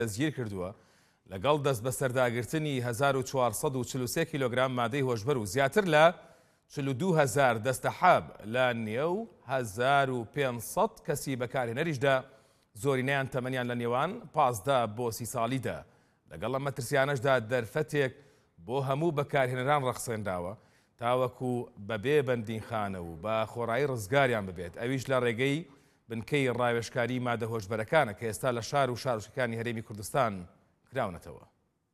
دەستگیر کردووە لەگەڵ دەست بە سەرداگرتنی 1443 کیلۆگرام مادەی هۆشبەر و زیاتر لە 42,000 دەستە حاب لە نێو 1500 کەسی بەکارهێنەریشدا زۆرینەیان تەمەنیان لە نێوان 15 بۆ 30 ساڵیدا. لەگەڵ ئەم مەترسیانەشدا دەرفەتێک بۆ هەموو بەکارهێنەران ڕەخسێنراوە تاوەکو بەبێ بەندینخانە و بە خۆڕایی ڕزگاریان ببێت، ئەویش لە ڕێگەی بنکەی ڕاوێژکاری مادە هۆشبەرەکانە کە ئێستا لە شار و شارۆچەکانی هەرێمی کوردستان کراونەتەوە.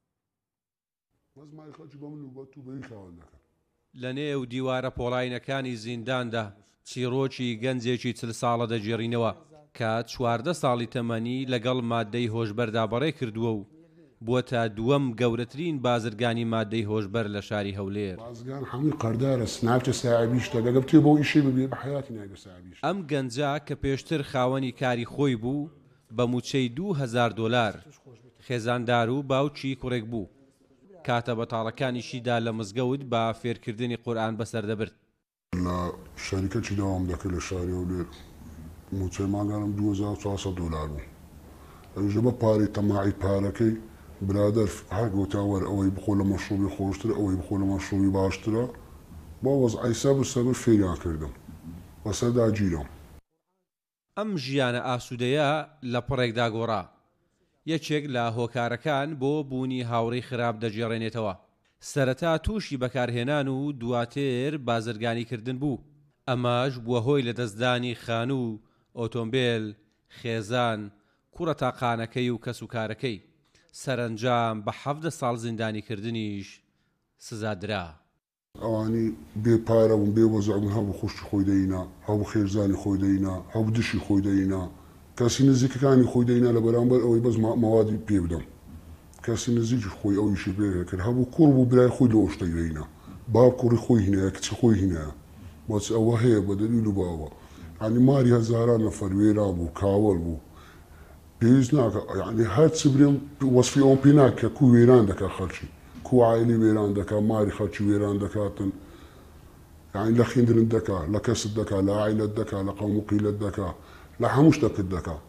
لە نێو دیوارە پۆڵاینەکانی زینداندا چیرۆکی گەنجێکی 40 ساڵە دەگێڕینەوە کە 14 ساڵی تەمەنی لەگەڵ مادەی هۆشبەردا بەڕێ کردووە و بووە دووەم گەورەترین بازرگانی مادەی هۆشبەر لە شاری هەولێر. بازرگان هەمووی قەردارە سناوچە ساعبیشتە دەگەم توێ بۆ ئیشی ببێ بە حیاتی نایگە ساعبیشت. ئەم گەنجە کە پێشتر خاوەنی کاری خۆی بوو بە موچەی 2000 دلار خێزاندار و باوکی کوڕێک بوو. کاتە بەتاڵەکانیشیدا لە مزگەوت بە فێرکردنی قورئان بەسەر دەبرد. لە شەریکەتی داوام دەکرد لە شاری هەولێر موچەی ماگانم 2400 دلار بوو. ئەوژە بە پارەی تەماعی پارەکەی برادر هەرگۆتاوەر ئەوەی بخۆ لە مەشروبی خۆشترە ئەوەی بخۆ لە مەشروبی باشترە بۆ وەزعی سەبر سەبر فێریان کردم وەسەردا گیرم. ئەم ژیانە ئاسوودەیە لە پڕێکدا گۆڕا. یەکێک لە هۆکارەکان بۆ بوونی هاوڕێی خراپ دەجێڕێنێتەوە. سەرەتا تووشی بەکارهێنان و دواتر بازرگانیکردن بوو. ئەماش بووە هۆی لە دەستدانی خان و ئۆتۆمبیل، خێزان، کوڕە تاقانەکەی و کەسوکارەکەی. سەرنجام بە 17 ساڵ زیندانیکردنیش سزادرا. ئەوانی بێپارە بوون بێ وەزعبوون هەبوو خوشتی خۆی دەینا هەبوو خێرزانی خۆی دەینا هەبوو دشی خۆی دەینا کەسی نزیکەکانی خۆی دەینا لە بەرامبەر ئەوەی بەس مەوادی پێ بدەم کەسی نزیکی خۆی ئەویشی پێ کرد هەبوو کوڕ بوو برای خۆی لە ئۆشتەی دەینا باب کوڕی خۆی هینەیە کچی خۆی هینەیە بۆچ ئەوە هەیە بە دەلیل و باوە ینی ماری هەزاران نەفەر وێرا بوو کاوەڵ بوو پێویست ناکە یعنی هەر چ برێم وەسفی ئەوم پێ ناکە کو وێران دەکات خەڵکی کو عایلی وێران دەکات ماری خەڵکی وێران دەکاتن یعنی لە خوێندنت دەکات لە کەست دەکات لە عایلەت دەکات لە قەوم و قیلەت دەکات لە هەموو شتەکەت دەکات.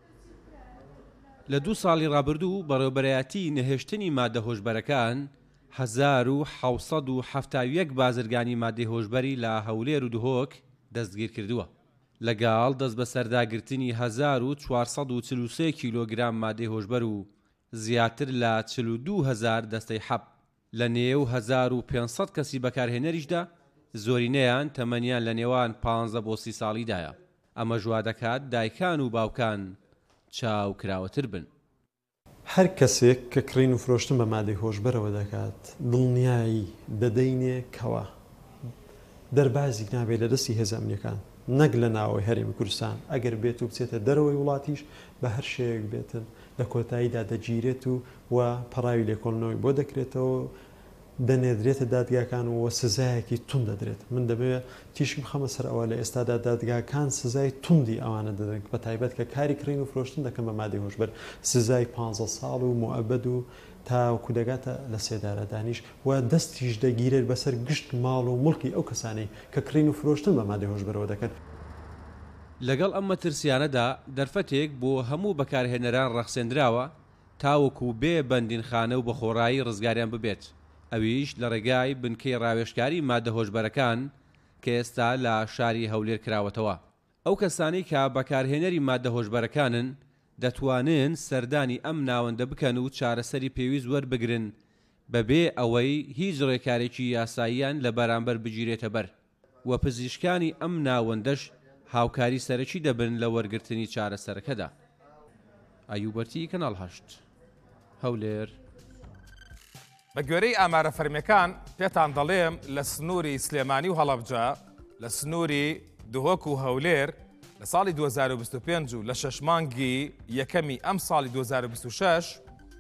لە 2 ساڵی ڕابردوو بەڕێوەبەرایەتی نەهێشتنی مادە هۆشبەرەکان 1771 بازرگانی مادەی هۆشبەری لە هەولێر و دهۆک دەستگیر کردووە. لەگەڵ دەست بە سەرداگرتنی 1443 کیلۆگرام مادەی هۆشبەر و زیاتر لە 42,000 دەستەی حەب لە نێو 1500 کەسی بەکارهێنەریشدا زۆرینەیان تەمەنیان لە نێوان 15 بۆ 30 ساڵیدایە. ئەمە ژوا دەکات دایکان و باوکان چاوکراوەتر بن. هەر کەسێک کە کڕین و فرۆشتن بە مادەی هۆشبەرەوە دەکات دڵنیایی دەدەینێ کەوە دەربازێک نابێت لە دەستی هێزە ئەمنیەکان نەک لە ناوەی هەرێمی کوردستان ئەگەر بێت و بچێتە دەرەوەی وڵاتیش بە هەر شێوەیەک بێتن لە کۆتاییدا دەگیرێت و پەڕاوی لێکۆڵنەوەی بۆ دەکرێتەوە دەنێدرێتە دادگاکان و سزایەکی تون دەدرێت. من دەبێت تیشم خەمە سەر ئەوە لە ئێستادا دادگاکان سزای توندی ئەوانە دەدەن بە تایبەت کە کاری کڕین و فرۆشتن دەکەن بە مادەی هۆشبەر سزای 15 ساڵ و مؤبەد و تاوەکو دەگاتە لە سێدارەدانیش و دەستیش دەگیرێت بەسەر گشت ماڵ و مڵکی ئەو کەسانەی کە کڕین و فرۆشتن بە مادەی هۆشبەرەوە دەکەن. لەگەڵ ئەم مەترسیانەدا دەرفەتێک بۆ هەموو بەکارهێنەران ڕەخسێنراوە تاوەکو بێ بەندینخانە و بە خۆڕایی ڕزگاریان ببێت. ئەویش لە ڕێگای بنکەی ڕاوێژکاری مادە هۆشبەرەکان کە ئێستا لە شاری هەولێر کراوەتەوە. ئەو کەسانەی کە بەکارهێنەری مادە هۆشبەرەکانن دەتوانن سەردانی ئەم ناوەندە بکەن و چارەسەری پێویست وەربگرن بەبێ ئەوەی هیچ ڕێکارێکی یاساییان لە بەرامبەر بگیرێتە بەر و پزیشکانی ئەم ناوەندەش هاوکاری سەرەکی دەبن لە وەرگرتنی چارەسەرەکەدا. ئایوبەرتی کەناڵ 8 هەولێر. بە گوێرەی ئامارە فەرمیەکان پێتان دەڵێم لە سنووری سلێمانی و هەڵەبجە لە سنووری دهۆک و هەولێر لە ساڵی 2025 و لە 6 مانگی یەکەمی ئەم ساڵی 2026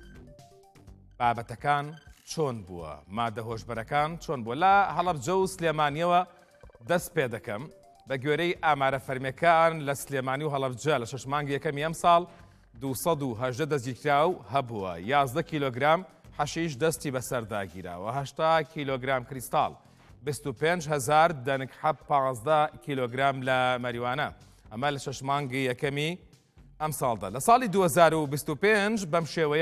بابەتەکان چۆن بووە مادە هۆشبەرەکان چۆن بووە لە هەڵەبجە و سلێمانیەوە دەست پێ دەکەم. بە گوێرەی ئامارە فەرمیەکان لە سلێمانی و هەڵەبجە لە 6 مانگی یەکەمی ئەم ساڵ 218 دەستگیرکراو هەبووە 11 کیلۆگرام حەشیش دەستی بەسەرداگیراوە 80 کیلۆگرام کریستاڵ 25,000 دەنگ حەب 15 کیلۆگرام لە مەریوانە. ئەمە لە 6 مانگی یەکەمی ئەم ساڵدا لە ساڵی 2025 بەم شێوەیە